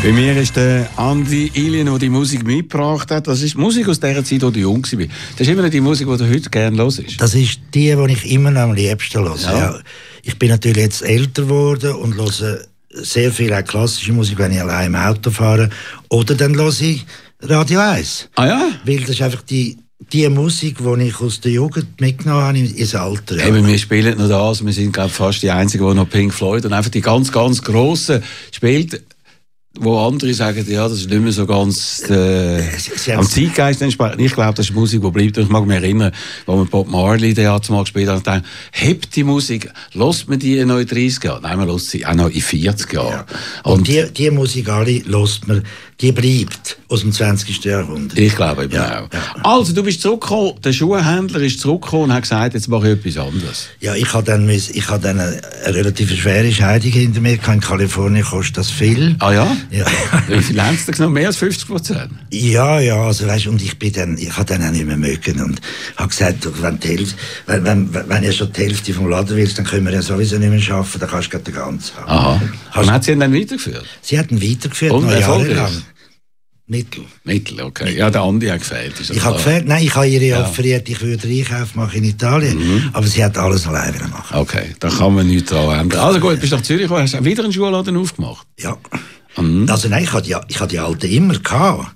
Bei mir ist der Andi Ilien, der die Musik mitgebracht hat. Das ist Musik aus der Zeit, wo du jung warst. Das ist immer die Musik, die du heute gerne hörst. Das ist die ich immer noch am liebsten höre. Ja. Ja. Ich bin natürlich jetzt älter geworden und höre sehr viel auch klassische Musik, wenn ich allein im Auto fahre. Oder dann höre ich Radio 1. Ah ja? Weil das ist einfach die Musik, die ich aus der Jugend mitgenommen habe ins Alter. Ja. Eben, wir spielen noch das. Wir sind, glaube ich, fast die Einzigen, die noch Pink Floyd und einfach die ganz, ganz Grossen spielt, wo andere sagen, ja, das ist nicht mehr so ganz am Zeitgeist entsprechend. Ich glaube, das ist Musik, die bleibt. Und ich mag mich erinnern, wo man Bob Marley mal gespielt hat, und dachte, hebt die Musik, hört man die noch in 30 Jahren? Nein, man hört sie auch noch in 40 Jahren. Ja. Und die Musik alle hört man, die bleibt aus dem 20. Jahrhundert. Ich glaube eben auch. Ja. Also, du bist zurückgekommen, der Schuhhändler ist zurückgekommen und hat gesagt, jetzt mache ich etwas anderes. Ja, ich habe dann eine relativ schwere Scheidung hinter mir. In Kalifornien kostet das viel. Ah ja? Ja. Wie viel haben Sie genommen? Mehr als 50%? Ja, also weißt, und ich habe dann auch nicht mehr mögen und habe gesagt, wenn ihr schon die Hälfte vom Laden willst, dann können wir ja sowieso nicht mehr arbeiten, dann kannst du den ganzen haben. Aha. Und hat sie ihn dann weitergeführt? Sie hat ihn weitergeführt, und noch jahrelang. Mittel, okay. Ja, der Andi hat gefehlt. Ich habe ihr offeriert, ich würde Einkauf machen in Italien, aber sie hat alles alleine machen. Okay, da kann man nichts dran ändern. Also gut, bist du nach Zürich gekommen, hast du wieder einen Schuhladen aufgemacht? Ja. Also nein, ich hatte die alten immer gehabt.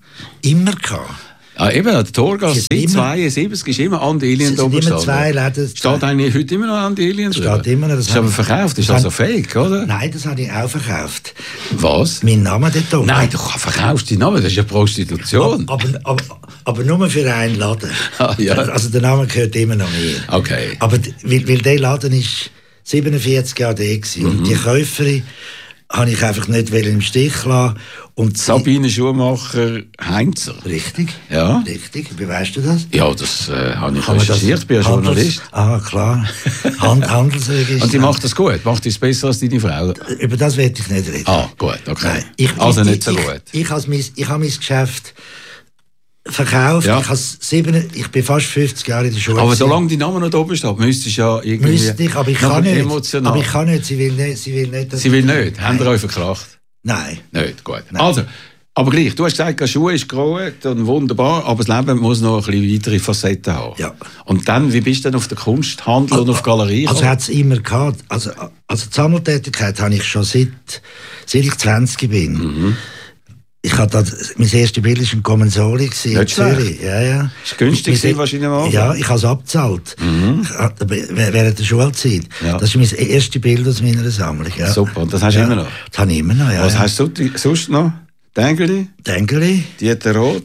Ah, eben, der Torgas 72 ist immer Andi Ilien da oben. Zwei Läden. Steht eigentlich heute immer noch Andi Ilien? Steht immer noch. Das ist aber verkauft, ist also fake, oder? Nein, das habe ich auch verkauft. Was? Mein Name dort oben. Nein, du verkaufst deinen Namen, das ist ja Prostitution. Aber nur für einen Laden. Ah, ja. Also der Name gehört immer noch mir. Okay. Aber weil der Laden ist 47 Jahre da gewesen. Und die Käuferin habe ich einfach nicht im Stich lassen. Und Sabine Schuhmacher Heinzer. Richtig. Ja. Richtig. Wie weißt du das? Ja, das habe ich recherchiert. Ich bin ja Journalist. Ah, klar. Handelsregister. Und die macht das gut? Macht die es besser als deine Frau? Über das will ich nicht reden. Ah, gut, okay. Nein, also nicht so gut. Ich habe mein Geschäft verkauft. Ja. Ich bin fast 50 Jahre in der Schule. Aber solange die Name noch da oben steht, müsstest du ja irgendwie... Müsste ich, aber ich kann nicht. Emotional. Aber ich kann nicht. Sie will nicht. Sie will nicht? Haben ihr euch verkracht? Nein. Nicht, gut. Nein. Also, aber gleich, du hast gesagt, Schuhe ist gerollt und wunderbar, aber das Leben muss noch ein bisschen weitere Facetten haben. Ja. Und dann, wie bist du denn auf den Kunsthandel und auf Galerie? Also hat es immer gehabt. Also die Sammeltätigkeit habe ich schon seit ich 20 bin. Ich hatte mein erstes Bild war ein Commensori in Zürich. Ja. Ist günstig wahrscheinlich mal? Ja, ich habe es abgezahlt. Während der Schulzeit. Ja. Das ist mein erstes Bild aus meiner Sammlung. Ja. Super, und das hast du immer noch? Das habe ich immer noch, ja. Was hast du sonst noch? Dengeli? Dieter Roth?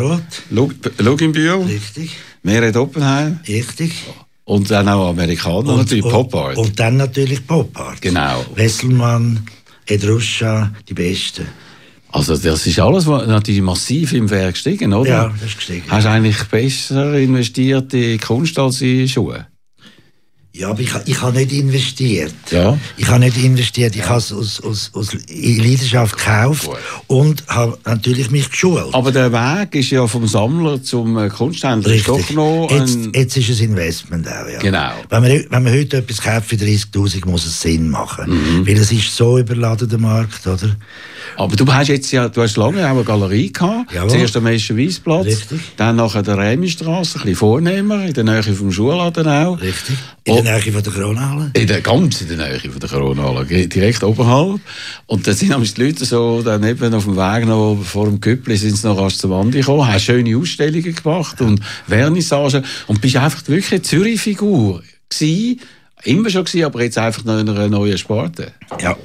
Luginbühl? Richtig. Meret Oppenheim? Richtig. Und dann auch Amerikaner, natürlich Pop Art. Und dann natürlich Pop Art. Genau. Wesselmann, Edruscha, die Besten. Also das ist alles natürlich massiv im Wert gestiegen, oder? Ja, das ist gestiegen. Hast du eigentlich besser investiert in Kunst als in Schuhe? Ja, aber ich habe nicht investiert. Ja. Ich habe nicht investiert. Ich habe es aus Leidenschaft gekauft und habe natürlich mich geschult. Aber der Weg ist ja vom Sammler zum Kunsthändler. Richtig. Ist doch noch jetzt ist es Investment auch, ja. Genau. Wenn man heute etwas kauft für 30'000, muss es Sinn machen. Weil es ist so überladen, der Markt, oder? Aber du hast lange auch eine Galerie gehabt. Jawohl. Zuerst am Weissplatz. Richtig. Dann nachher der Remistrasse, ein bisschen vornehmer, in der Nähe vom Schuhladen auch. Richtig. In der Nähe von der Kronhalle. Ganz in der Nähe von der Kronhalle, direkt oberhalb. Und da sind nämlich die Leute so, dann eben auf dem Weg noch vor dem Köppli sind sie noch erst zum Andi gekommen, haben schöne Ausstellungen gemacht und Vernissagen. Und bist einfach wirklich eine Zürich-Figur gewesen. Immer schon gewesen, aber jetzt einfach noch in einer neuen Sparte. Ja.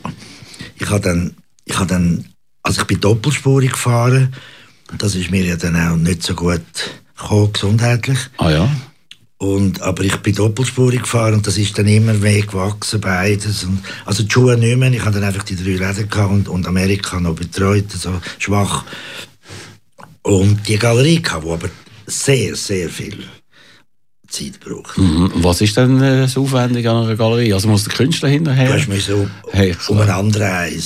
Ich bin doppelspurig gefahren. Das ist mir ja dann auch nicht so gut gekommen, gesundheitlich. Ah ja? Aber ich bin doppelspurig gefahren und das ist dann immer mehr gewachsen, beides. Also die Schuhe nicht mehr. Ich hatte dann einfach die 3 Läden gehabt und Amerika noch betreut, so schwach. Und die Galerie gehabt, wo aber sehr, sehr viel Zeit gebraucht. Und was ist denn das Aufwendige an einer Galerie? Also muss der Künstler hinterher? Du hast mich so umeinander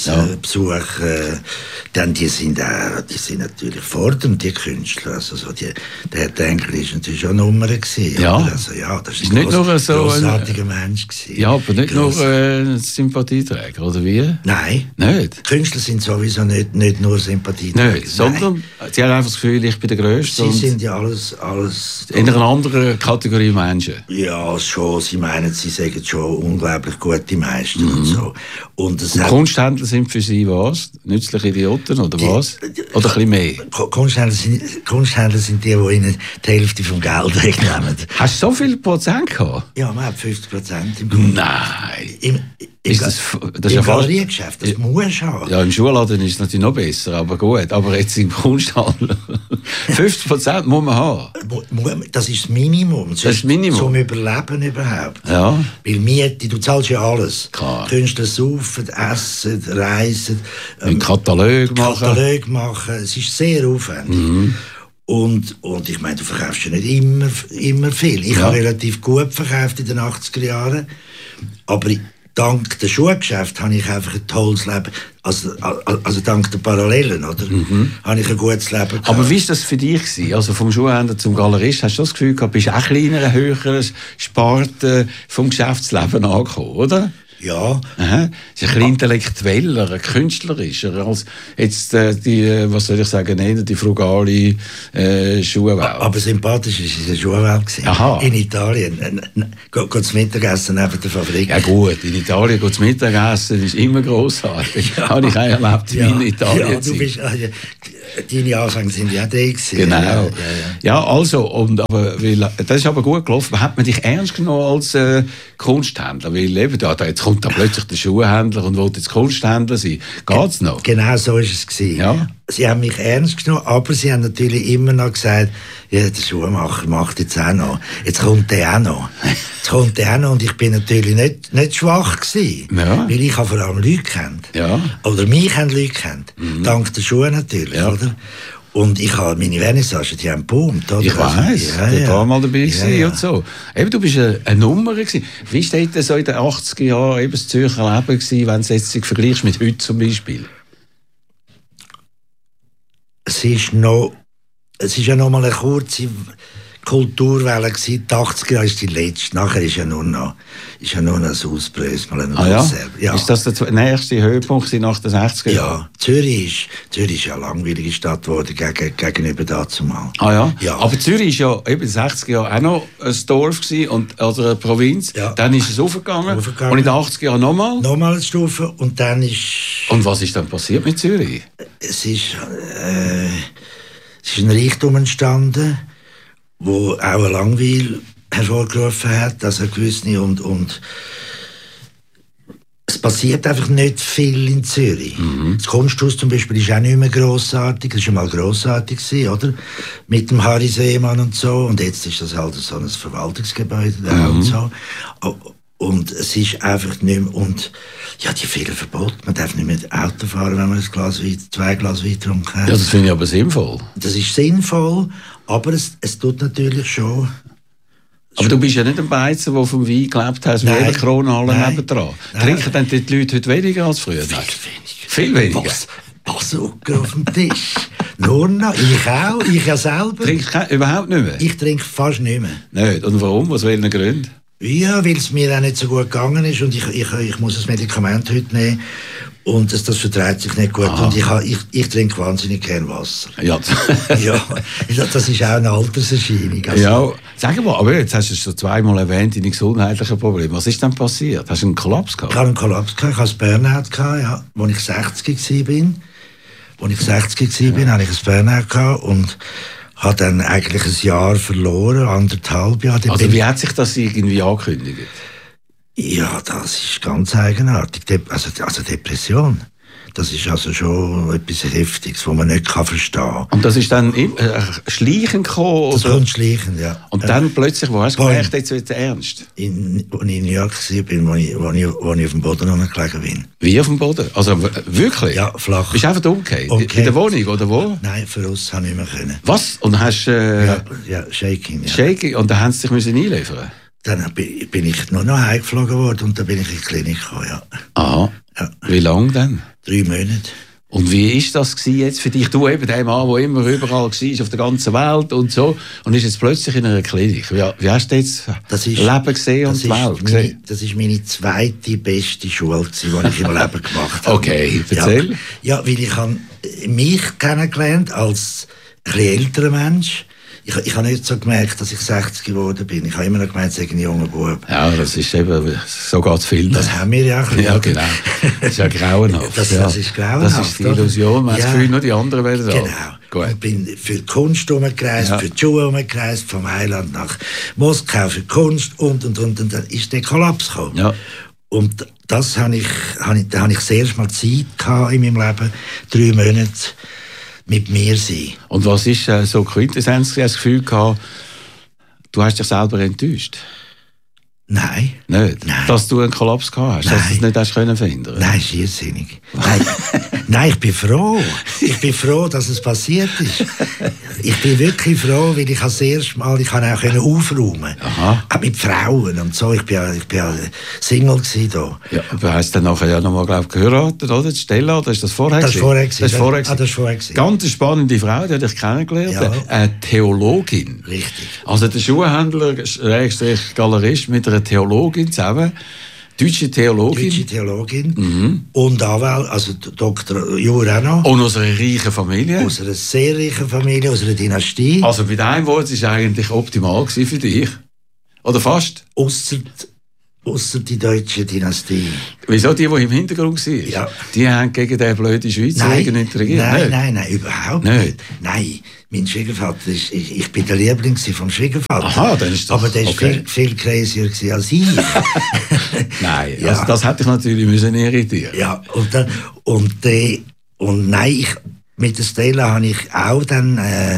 besuchen. Dann die sind natürlich fordernd, die Künstler. Also so der Denker ist natürlich auch Nummer gewesen. Ja. Also, das ist nicht nur so ein grossartiger Mensch gewesen. Ja, aber nicht nur ein Sympathieträger, oder wie? Nein. Nicht? Künstler sind sowieso nicht nur Sympathieträger. Nicht, sondern sie haben einfach das Gefühl, ich bin der Größte. Sie sind ja alles in einer anderen Kategorie Menschen. Ja, schon. Sie meinen, sie sagen schon unglaublich gute Meister und so. Und Kunsthändler sind für Sie was? Nützliche Idioten oder was? Oder ein bisschen mehr? Kunsthändler sind die Ihnen die Hälfte vom Geld wegnehmen. Hast du so viel Prozent gehabt? Ja, man hat 50% im Kunst. Nein. Das ist Galeriegeschäft, das musst du haben. Ja, im Schulladen ist es natürlich noch besser, aber gut. Aber jetzt im Kunsthandel 50% muss man haben. Das ist das Minimum. Das ist Minimum. Zum Überleben überhaupt. Ja. Weil Miete, du zahlst ja alles. Klar. Künstler saufen, essen, reisen. Einen Katalog machen. Es ist sehr aufwendig. Und ich meine, du verkaufst ja nicht immer viel. Ich habe relativ gut verkauft in den 80er Jahren. Aber dank der Schuhgeschäft habe ich einfach ein tolles Leben. Also dank der Parallelen, oder? Habe ich ein gutes Leben gehabt. Aber wie war das für dich gewesen? Also vom Schuhhändler zum Galerist, hast du das Gefühl gehabt, bist du auch kleiner, höherer Sparte vom Geschäftsleben angekommen, oder? Ja. Aha. Es ist ein bisschen intellektueller, ein künstlerischer als jetzt was soll ich sagen, die frugale Schuhwelt. Aber sympathisch war es in der Schuhwelt. Aha. In Italien. Geht zum Mittagessen neben der Fabrik. Ja gut, in Italien geht zum Mittagessen ist immer grossartig. Ja. Habe ich auch erlebt in Italien. Ja, du bist... Deine Anfänge sind ja da gewesen. Genau. Ja, also, das ist aber gut gelaufen. Hat man dich ernst genommen als Kunsthändler? Weil eben jetzt kommt da plötzlich der Schuhhändler und will jetzt Kunsthändler sein. Geht's noch? Genau so war es gewesen. Ja. Sie haben mich ernst genommen, aber sie haben natürlich immer noch gesagt, ja, der Schuhmacher macht jetzt auch noch. Jetzt kommt der auch noch. Und ich bin natürlich nicht schwach gewesen. Ja. Weil ich habe vor allem Leute kennt. Ja. Oder mich haben Leute kennt. Dank der Schuhe natürlich, oder? Und ich habe meine Vernissage, die haben geboomt, oder? Ich weiss, der war mal dabei gewesen und so. Eben, du bist eine Nummer gewesen. Wie steht das so in den 80er Jahren eben das Zürcher Leben gewesen, wenn du es jetzt vergleichst mit heute zum Beispiel? Es ist ja noch mal eine kurze Kulturwelle gewesen. Die 80er Jahre ist die letzte. Nachher ist ja nur noch das Ausbröseln. Ja? Ist das der nächste Höhepunkt nach den 60er Jahren? Ja. Zürich ist ja eine langweilige Stadt geworden gegenüber dazu mal. Ja. Aber Zürich war ja eben in den 60er Jahren auch noch ein Dorf gewesen, oder eine Provinz. Ja. Dann ist es aufgegangen. Und in den 80er Jahren nochmal? Nochmal eine Stufe. Und dann ist... Und was ist dann passiert mit Zürich? Es ist ein Reichtum entstanden, wo auch eine Langweil hervorgerufen hat, also gewisse und es passiert einfach nicht viel in Zürich. Das Kunsthaus zum Beispiel ist auch nicht mehr grossartig, das war mal grossartig gewesen, oder? Mit dem Harry Seemann und so, und jetzt ist das halt so ein Verwaltungsgebäude und so. Und es ist einfach nicht mehr, und ja, die vielen Verbote, man darf nicht mehr Auto fahren, wenn man zwei Glas Wein getrunken hat. Ja, das finde ich aber sinnvoll. Das ist sinnvoll, aber es tut natürlich schon... Aber du bist ja nicht ein Beizer, der vom Wein gelebt hat, mit jeder Krone alle nebendran. Trinken dann die Leute heute weniger als früher? Viel weniger. Bazooka auf dem Tisch. Nur noch. Ich auch. Ich ja selber. Trinkst du überhaupt nicht mehr? Ich trinke fast nicht mehr. Nicht? Und warum? Aus welchen Gründen? Ja, weil es mir auch nicht so gut gegangen ist und ich muss das Medikament heute nehmen und das verträgt sich nicht gut. Und ich trinke wahnsinnig gern Wasser. Ja. Ja, das ist auch eine Alterserscheinung. Also, ja, sag mal, aber jetzt hast du es schon zweimal erwähnt, deine gesundheitlichen Probleme. Was ist denn passiert? Hast du einen Kollaps gehabt? Ich hatte einen Kollaps gehabt, ich hatte Burnout gehabt, ja, als ich 60 war. Als ich 60 war, hatte ich ein Burnout gehabt und habe dann eigentlich ein Jahr verloren, 1,5 Jahre. Also wie hat sich das irgendwie angekündigt? Ja, das ist ganz eigenartig. Also Depression. Das ist also schon etwas Heftiges, was man nicht verstehen kann. Und das ist dann schleichend gekommen? Das kommt schleichend, ja. Und dann plötzlich, wo hast du gemerkt, jetzt wird es ernst? Als ich in New York war, wo ich auf dem Boden runtergelegen bin. Wie auf dem Boden? Also wirklich? Ja, flach. Bist du einfach umgekehrt? In der Wohnung, oder wo? Nein, für uns habe ich nicht mehr können. Was? Und hast ja, Shaking. Ja. Shaking? Und dann haben sie sich einliefern. Dann bin ich nur noch heimgeflogen worden und dann bin ich in die Klinik gekommen, ja. Aha. Ja. Wie lange denn? 3 Monate. Und wie ist das jetzt für dich? Du eben der Mann, der immer überall war, auf der ganzen Welt und so, und ist jetzt plötzlich in einer Klinik. Wie hast du jetzt Leben gesehen und die Welt gesehen? Das war meine zweite beste Schule, die ich im Leben gemacht habe. Okay, erzähl. Ja, weil ich habe mich kennengelernt als ein bisschen älterer Mensch. Ich habe nicht so gemerkt, dass ich 60 geworden bin. Ich habe immer noch gemeint, ich sei ein junger Bub. Ja, das ist eben, so geht es vielen. Das haben wir ja auch. Ja, genau. Das ist ja grauenhaft. Das ist grauenhaft. Das ist die Illusion. Man hat das Gefühl, nur die anderen werden da. Genau. Ich bin für die Kunst herumgereist, für die Schule herumgereist, vom Mailand nach Moskau für die Kunst und dann ist der Kollaps gekommen. Ja. Und das da habe ich das erste Mal Zeit gehabt in meinem Leben, 3 Monate mit mir sein. Und was ist so Quintessenz? Hast du das Gefühl gehabt, du hast dich selber enttäuscht? Nein. Nicht? Nein. Dass du einen Kollaps gehabt hast, dass du es nicht hast können verhindern? Nein, schiersinnig. Nein, ich bin froh. Ich bin froh, dass es passiert ist. Ich bin wirklich froh, weil ich das erste Mal auch aufräumen. Aha. Auch mit Frauen und so. Ich bin ja Single gewesen da. Ja, aber hast du dann nachher ja nochmal, glaube ich, geheiratet, oder? Die Stella, oder ist das vorher? Das war vorher. Das war vorher. Ganz eine spannende Frau, die habe ich kennengelernt. Ja. Eine Theologin. Richtig. Also der Schuhhändler, Galerist mit einer Theologin zusammen. Deutsche Theologin. Mhm. Und Anwalt, also Dr. Jura auch noch. Und aus einer reichen Familie. Aus einer sehr reichen Familie, aus einer Dynastie. Also mit einem Wort, es war eigentlich optimal für dich. Oder fast? Ausser die deutsche Dynastie. Wieso? Die im Hintergrund waren? Ja. Die haben gegen den blöden Schweizer regiert? Nein, überhaupt nicht. Nein, mein Schwiegervater, ich bin der Liebling vom Schwiegervater. Aha, dann ist das. Aber der war viel crazier als ich. Nein, ja. Also das hätte ich natürlich irritieren. Ja, und nein, mit der Stella habe ich auch dann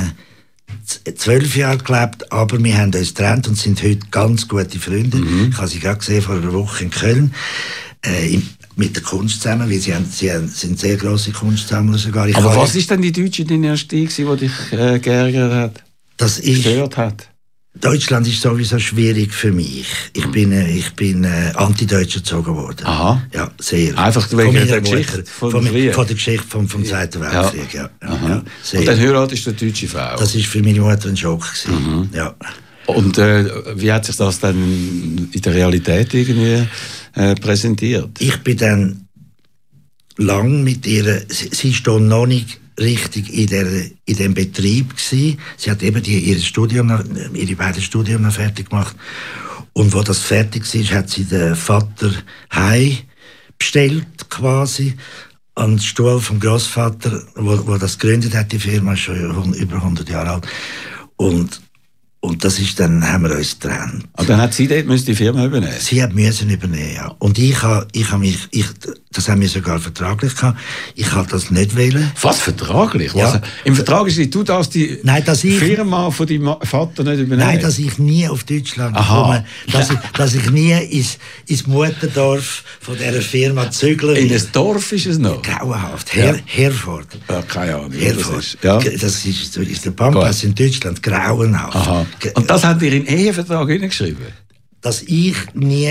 12 Jahre gelebt, aber wir haben uns getrennt und sind heute ganz gute Freunde. Mhm. Ich habe sie gerade gesehen vor einer Woche in Köln, mit der Kunst zusammen, weil sie sind sehr grosse Kunstsammler sogar. Aber was ist denn die deutsche Dynastie, die dich geärgert hat? Gestört hat? Deutschland ist sowieso schwierig für mich. Ich bin anti-Deutsch erzogen worden. Aha. Ja, sehr. Einfach wegen der Geschichte von der Geschichte vom Zweiten Weltkrieg. Ja. Ja, und dann heiratest du eine deutsche Frau? Das war für meine Mutter ein Schock. Mhm. Ja. Und wie hat sich das dann in der Realität irgendwie präsentiert? Ich bin dann lang mit ihr, sie ist noch nicht richtig in dem Betrieb gsi. Sie hat eben ihre beiden Studien noch fertig gemacht. Und wo das fertig war, hat sie den Vater heim bestellt, quasi, an den Stuhl vom Großvater, wo das gegründet hat, die Firma, ist schon über 100 Jahre alt. Und das ist dann, haben wir uns getrennt. Und dann hat sie dort die Firma übernehmen? Sie hat müssen übernehmen, ja. Und das haben wir sogar vertraglich gehabt. Ich habe das nicht wollen. Was, vertraglich? Ja. Was? Im Vertrag ist, du darfst die Firma von deinem Vater nicht übernehmen? Nein, dass ich nie auf Deutschland komme. Dass ich nie ins Mutterdorf von dieser Firma zügle. In das Dorf ist es noch? Grauenhaft. Herford. Ja, keine Ahnung. Herford. Das ist der Pampas in Deutschland. Grauenhaft. Aha. Und das hat ihr in den Ehevertrag hineingeschrieben? Dass ich nie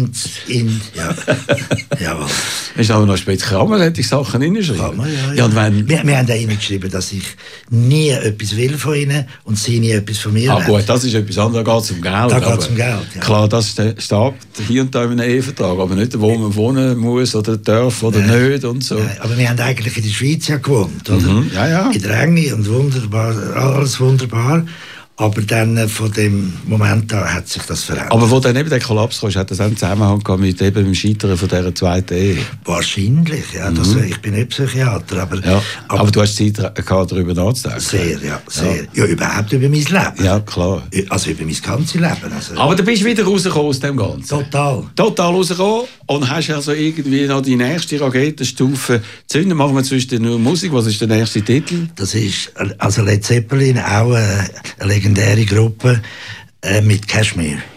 jawohl. Ist aber noch spät Kramer, hätte ich Sachen hineingeschrieben. Kramer, ja. Und wenn wir haben da hineingeschrieben, dass ich nie etwas will von ihnen und sie nie etwas von mir. Gut, das ist etwas anderes, da geht es um Geld. Da geht es um Geld, ja. Klar, das steht hier und da in einem Ehevertrag, aber nicht, wo man wohnen muss oder darf oder nicht und so. Nein, aber wir haben eigentlich in der Schweiz ja gewohnt, oder? Mhm, ja. In der Enge und wunderbar, alles wunderbar. Aber dann von dem Moment an hat sich das verändert. Aber wo dann eben der Kollaps kam, hat das auch einen Zusammenhang mit eben dem Scheitern von dieser zweiten Ehe? Wahrscheinlich, ja. Ich bin nicht Psychiater, aber... Ja, aber du hast Zeit gehabt, darüber nachzudenken? Sehr, ja, sehr. Ja, überhaupt über mein Leben. Ja, klar. Also über mein ganzes Leben. Also, aber du bist wieder rausgekommen aus dem Ganzen? Total rausgekommen und hast also irgendwie noch die nächste Raketenstufe gezündet. Machen wir zwischen nur Musik. Was ist der nächste Titel? Das ist also Led Zeppelin, auch eine legendäre Gruppe mit Kashmir.